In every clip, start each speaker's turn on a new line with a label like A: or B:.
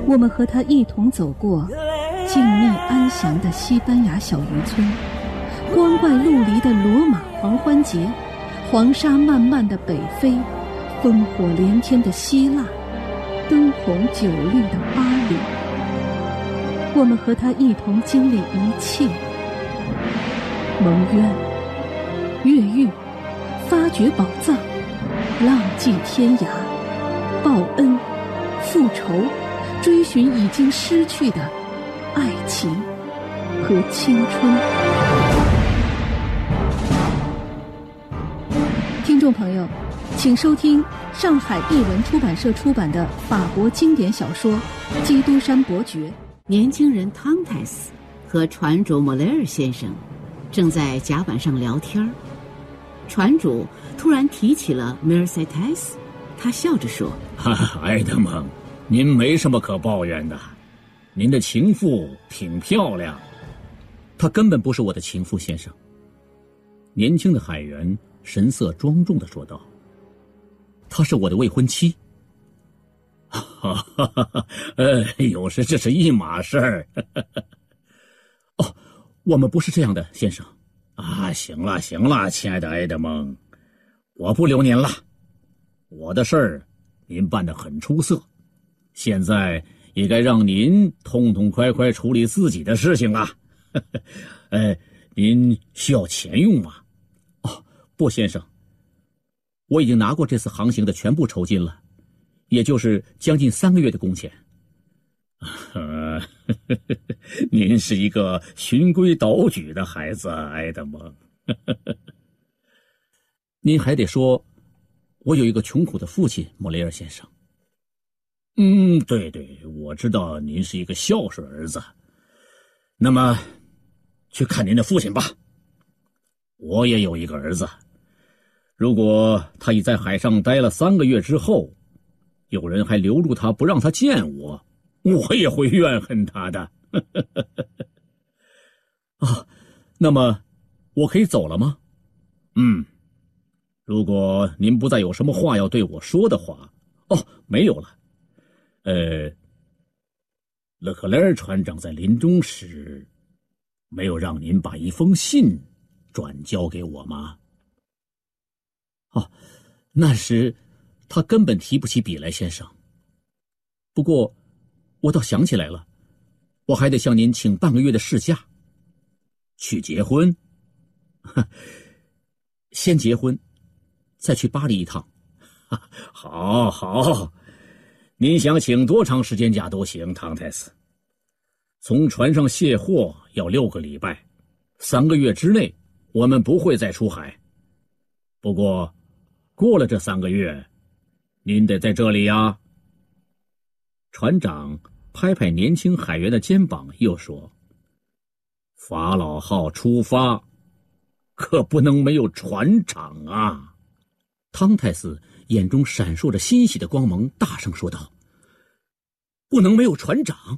A: 我们和他一同走过静谧安详的西班牙小渔村，光怪陆离的罗马狂欢节，黄沙漫漫的北非，烽火连天的希腊，灯红酒绿的巴黎。我们和他一同经历一切，蒙冤、越狱、发掘宝藏、浪迹天涯、报恩、复仇，追寻已经失去的爱情和青春。听众朋友，请收听上海译文出版社出版的法国经典小说《基督山伯爵》。
B: 年轻人汤泰斯和船主莫雷尔先生正在甲板上聊天，船主突然提起了梅尔塞泰斯，他笑着说：
C: 埃德蒙，您没什么可抱怨的，您的情妇挺漂亮。
D: 她根本不是我的情妇，先生。年轻的海员神色庄重地说道：她是我的未婚妻。
C: 有时这是一码事儿。
D: 哦，我们不是这样的，先生。
C: 行了，亲爱的埃德蒙，我不留您了。我的事儿您办得很出色，现在也该让您痛痛快快处理自己的事情了。您需要钱用吗？
D: 不，先生，我已经拿过这次航行的全部酬金了，也就是将近3个月的工钱。
C: 您是一个循规蹈矩的孩子，埃德蒙。
D: 您还得说，我有一个穷苦的父亲，莫雷尔先生。
C: 对，我知道您是一个孝顺儿子。那么，去看您的父亲吧。我也有一个儿子，如果他已在海上待了3个月之后，有人还留住他不让他见我，我也会怨恨他的。
D: 那么我可以走了吗？
C: 如果您不再有什么话要对我说的话。没有了。勒克莱尔船长在临终时没有让您把一封信转交给我吗？
D: 那时他根本提不起笔来，先生。不过我倒想起来了，我还得向您请半个月的事假。
C: 去结婚？
D: 先结婚，再去巴黎一趟。
C: 好，您想请多长时间假都行，汤泰斯。从船上卸货要6个礼拜，3个月之内我们不会再出海。不过过了这3个月，您得在这里呀。
D: 船长拍拍年轻海员的肩膀，又说：
C: 法老号出发，可不能没有船长啊。
D: 汤泰斯眼中闪烁着欣喜的光芒，大声说道：不能没有船长？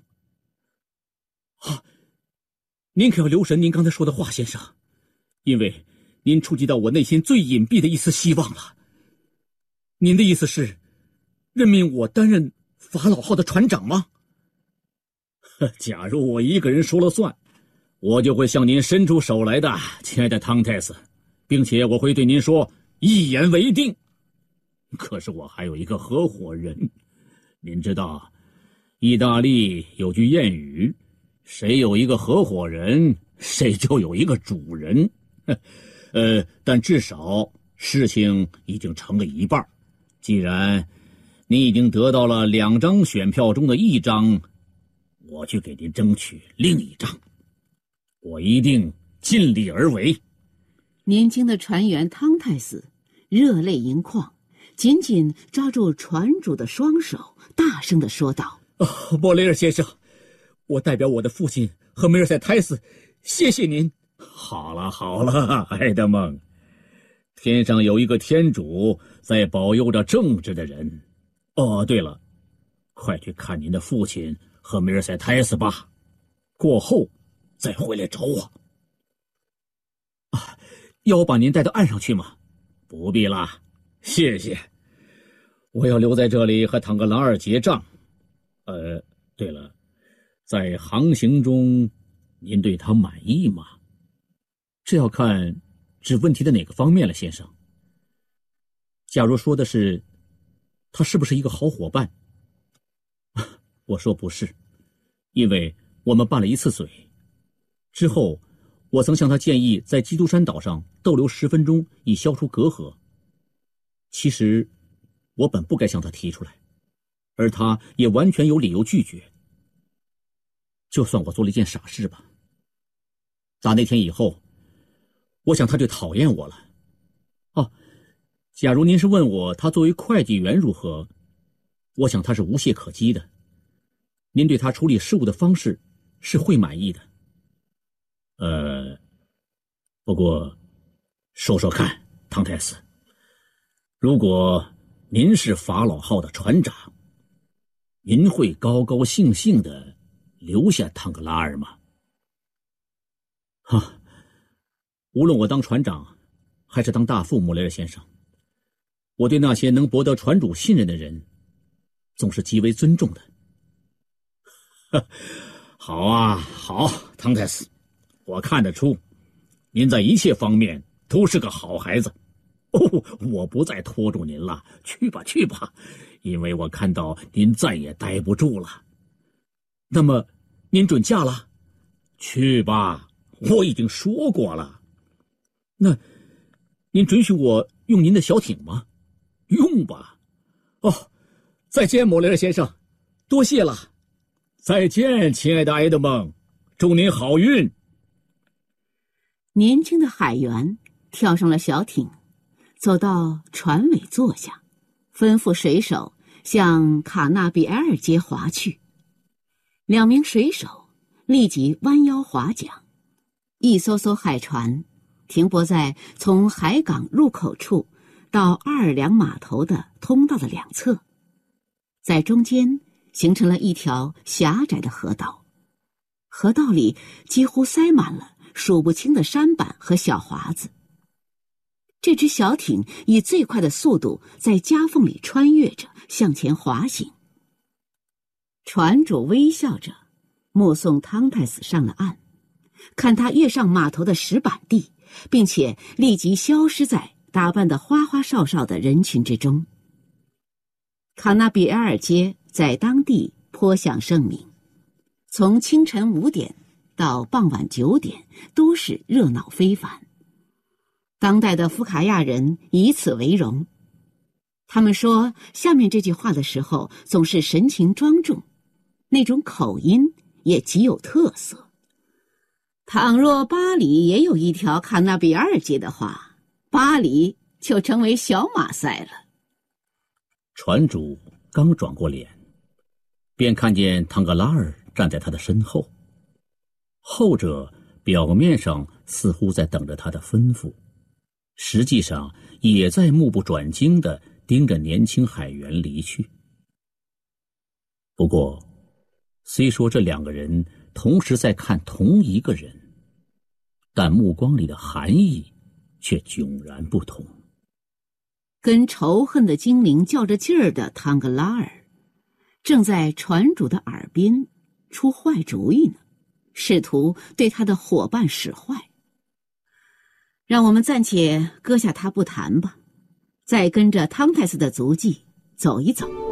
D: 您可要留神您刚才说的话，先生，因为您触及到我内心最隐蔽的一丝希望了。您的意思是任命我担任法老号的船长吗？
C: 假如我一个人说了算，我就会向您伸出手来的，亲爱的汤泰斯，并且我会对您说一言为定。可是我还有一个合伙人，您知道，意大利有句谚语，谁有一个合伙人，谁就有一个主人。但至少事情已经成了一半。既然你已经得到了2张选票中的1张，我去给您争取另1张，我一定尽力而为。
B: 年轻的船员汤泰斯热泪盈眶，紧紧抓住船主的双手，大声地说道：
D: 莫雷尔先生，我代表我的父亲和梅尔塞泰斯，谢谢您。
C: 好了，埃德蒙，天上有一个天主在保佑着正直的人。对了，快去看您的父亲和梅尔塞泰斯吧，过后再回来找我。
D: 要我把您带到岸上去吗？
C: 不必啦，谢谢。我要留在这里和唐格兰尔结账。 对了，在航行中，您对他满意吗？这要看指问题的哪个方面了，先生。假如说的是他是不是一个好伙伴，我说不是，因为我们拌了一次嘴。之后我曾向他建议在基督山岛上逗留10分钟以消除隔阂。其实我本不该向他提出来，而他也完全有理由拒绝。就算我做了一件傻事吧。打那天以后，我想他就讨厌我了。哦，假如您是问我他作为会计员如何，我想他是无懈可击的。您对他处理事务的方式是会满意的。不过说说看，汤泰斯，如果您是法老号的船长，您会高高兴兴地留下汤格拉尔吗？无论我当船长还是当大副，穆雷尔先生，我对那些能博得船主信任的人总是极为尊重的。好啊，好，汤泰斯，我看得出您在一切方面都是个好孩子。我不再拖住您了，去吧去吧，因为我看到您再也待不住了。那么您准嫁了？去吧，我已经说过了。那您准许我用您的小艇吗？用吧。再见，莫雷尔先生，多谢了。再见，亲爱的埃德蒙，祝您好运。
B: 年轻的海员跳上了小艇，走到船尾坐下，吩咐水手向卡纳比埃尔街划去。2名水手立即弯腰划桨，一艘艘海船停泊在从海港入口处到阿尔良码头的通道的两侧，在中间形成了一条狭窄的河道，河道里几乎塞满了数不清的舢板和小划子。这只小艇以最快的速度在夹缝里穿越着向前滑行。船主微笑着目送汤泰斯上了岸，看他跃上码头的石板地，并且立即消失在打扮得花花哨哨的人群之中。卡纳比埃尔街在当地颇享盛名，从清晨5点到傍晚9点都是热闹非凡。当代的福卡亚人以此为荣，他们说下面这句话的时候总是神情庄重，那种口音也极有特色。倘若巴黎也有一条卡纳比尔街的话，巴黎就成为小马赛了。
C: 船主刚转过脸，便看见汤格拉尔站在他的身后，后者表面上似乎在等着他的吩咐，实际上也在目不转睛地盯着年轻海员离去。不过虽说这2个人同时在看同一个人，但目光里的含义却迥然不同。
B: 跟仇恨的精灵较着劲儿的汤格拉尔正在船主的耳边出坏主意呢，试图对他的伙伴使坏。让我们暂且搁下他不谈吧，再跟着汤泰斯的足迹走一走。